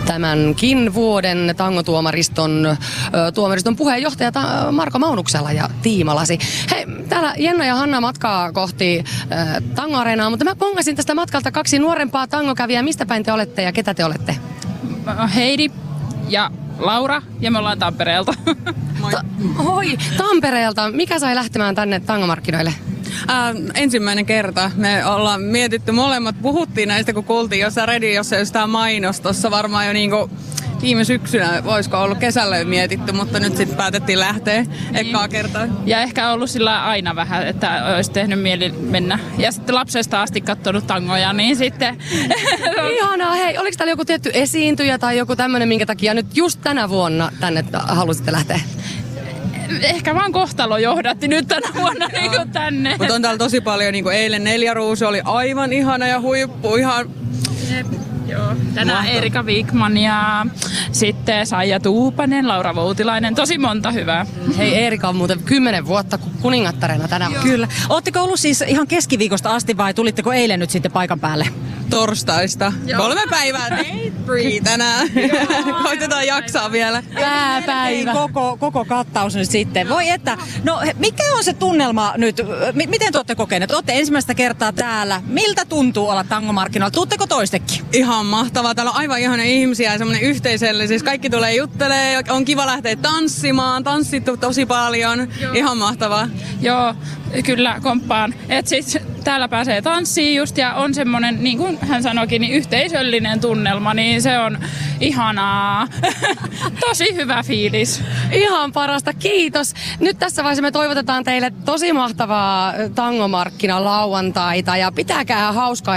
tämänkin vuoden tangotuomariston puheenjohtaja Marko Maunuksella ja tiimalasi. Hei, täällä Jenna ja Hanna matkaa kohti tangoareenaa, mutta mä pongasin tästä matkalta 2 nuorempaa tangokävijää. Mistä päin te olette ja ketä te olette? Heidi ja Laura ja me ollaan Tampereelta. Moi! Tampereelta. Mikä sai lähtemään tänne tangomarkkinoille? Ensimmäinen kerta. Me ollaan mietitty molemmat, puhuttiin näistä kun kuultiin jossain radiossa jostain mainostossa varmaan jo niinku viime syksynä, voisiko ollut kesällä jo mietitty, mutta nyt sitten päätettiin lähteä ekaa kertaa. Ja ehkä ollut sillä aina vähän, että olisi tehnyt mieli mennä. Ja sitten lapsesta asti katsonut tangoja, niin sitten... Ihanaa, hei, oliko täällä joku tietty esiintyjä tai joku tämmöinen, minkä takia nyt just tänä vuonna tänne halusitte lähteä? Ehkä vaan kohtalo johdatti nyt tänä vuonna niin tänne. Mutta on täällä tosi paljon, niin kuin eilen 4 Ruusu oli aivan ihana ja huippu, ihan... Joo, tänään Erika Wikman ja sitten Saija Tuupanen, Laura Voutilainen, tosi monta hyvää. Hei, Erika on muuten 10 vuotta kuningattarena tänä vuonna. Kyllä. Ootteko ollut siis ihan keskiviikosta asti vai tulitteko eilen nyt sitten paikan päälle? Torstaista. 3 päivää date free tänään. Koitetaan jaksaa vielä. Pääpäivä. Koko kattaus nyt sitten. Voi että, no mikä on se tunnelma nyt? Miten te olette kokeneet? Olette ensimmäistä kertaa täällä. Miltä tuntuu olla tangomarkkinoilla? Tuutteko toistekin? Ihan mahtavaa. Täällä on aivan ihana ihmisiä ja semmoinen yhteisöllisyys. Kaikki tulee juttelee. On kiva lähteä tanssimaan. Tanssittu tosi paljon. Joo. Ihan mahtavaa. Joo, kyllä komppaan. Että siis täällä pääsee tanssiin just ja on semmoinen, niin kuin hän sanoikin, niin yhteisöllinen tunnelma, niin se on ihanaa. Tosi hyvä fiilis. Ihan parasta, kiitos. Nyt tässä vaiheessa me toivotetaan teille tosi mahtavaa tangomarkkina lauantaita ja pitäkää hauskaa.